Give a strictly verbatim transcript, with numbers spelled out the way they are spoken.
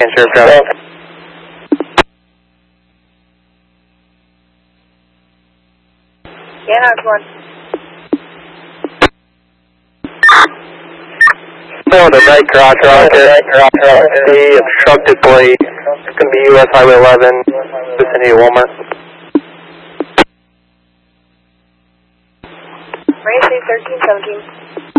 Sheriff Travis. Yeah, no, one. Still on the night cross rocket, the obstructed plate. It's going to be U S Highway eleven, vicinity of Walmart. Race thirteen seventeen.